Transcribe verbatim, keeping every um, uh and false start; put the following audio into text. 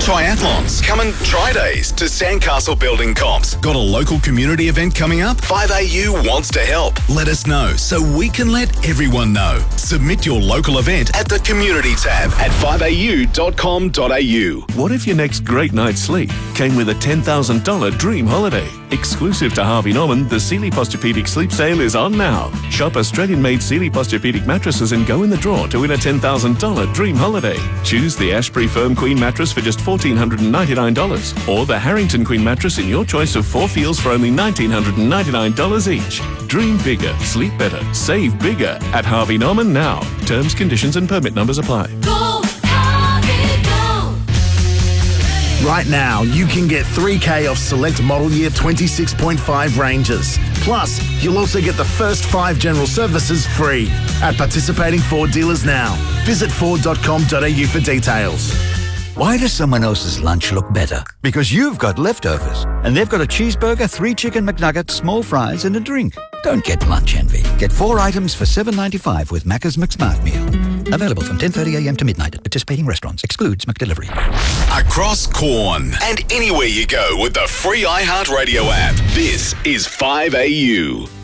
triathlons, come and try days to Sandcastle Building Comps. Got a local community event coming up? five A U wants to help. Let us know so we can let everyone know. Submit your local event at the community tab at five a u dot com dot a u. What if your next great night's sleep came with a ten thousand dollars dream holiday? Exclusive to Harvey Norman, the Sealy Posturepedic Sleep Sale is on now. Shop Australian-made Sealy Posturepedic mattresses and go in the draw to win a ten thousand dollars dream holiday. Choose the Ashbury Firm Queen mattress for just one thousand four hundred ninety-nine dollars or the Harrington Queen mattress in your choice of four feels for only one thousand nine hundred ninety-nine dollars each. Dream bigger, sleep better, save bigger at Harvey Norman now. Terms, conditions and permit numbers apply. Go, Harvey, go! Right now, you can get three K off select model year twenty-six point five Rangers. Plus, you'll also get the first five general services free at participating Ford dealers now. Visit ford dot com dot a u for details. Why does someone else's lunch look better? Because you've got leftovers. And they've got a cheeseburger, three chicken McNuggets, small fries and a drink. Don't get lunch envy. Get four items for seven ninety-five with Macca's McSmart Meal. Available from ten thirty a m to midnight at participating restaurants. Excludes McDelivery. Across Corn and anywhere you go with the free iHeartRadio app. This is five A U.